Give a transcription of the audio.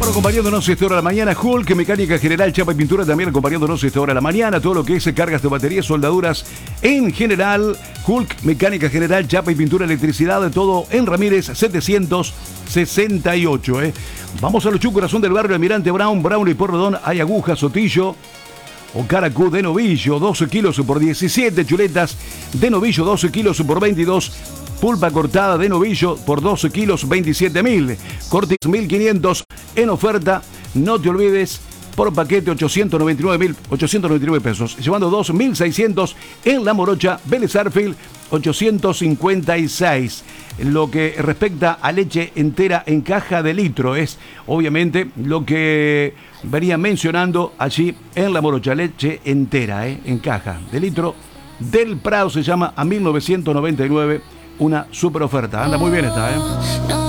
Bueno, acompañándonos esta hora de la mañana, Hulk, mecánica general, chapa y pintura, también acompañándonos esta hora de la mañana, todo lo que es cargas de baterías, soldaduras en general, Hulk, mecánica general, chapa y pintura, electricidad, de todo en Ramírez 768. Vamos a Luchú, corazón del barrio, Almirante Brown, Brown y Porredón, hay agujas, Sotillo, o caracú de novillo, 12 kilos por 17, chuletas de novillo, 12 kilos por 22, pulpa cortada de novillo por 12 kilos, 27.000. Cortes 1.500 en oferta. No te olvides, por paquete 899 pesos. Llevando 2.600 en La Morocha, Vélez Arfield, 856. Lo que respecta a leche entera en caja de litro es obviamente lo que venía mencionando allí en La Morocha. Leche entera en caja de litro del Prado se llama a 1.999. Una super oferta. Anda muy bien esta,